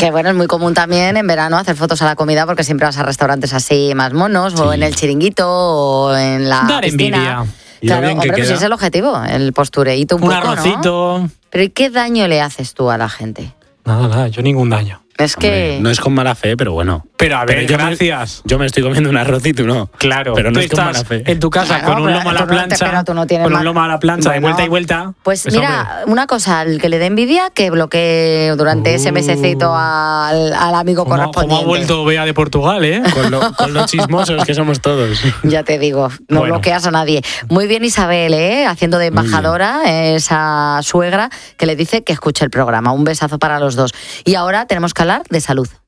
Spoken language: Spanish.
Que bueno, es muy común también en verano hacer fotos a la comida porque siempre vas a restaurantes así más monos, o en el chiringuito, o en la Dar piscina. envidia. Claro, hombre, pues ese es el objetivo, el postureíto un poco, arrocito. ¿no? Pero ¿y qué daño le haces tú a la gente? Nada, yo ningún daño. Es que... No es con mala fe, pero bueno. Pero a ver, gracias. Yo me estoy comiendo un arroz y tú no. Claro, pero no tú es con estás mala fe. en tu casa con un lomo a la plancha, con un lomo a la plancha de vuelta y vuelta. Pues mira, una cosa, al que le dé envidia, que bloquee durante ese mesecito al amigo correspondiente. Como ha vuelto Bea de Portugal, ¿eh? Con los chismosos que somos todos. Ya te digo, no bloqueas a nadie. Muy bien, Isabel, haciendo de embajadora, esa suegra que le dice que escuche el programa. Un besazo para los dos. Y ahora tenemos que hablar de salud.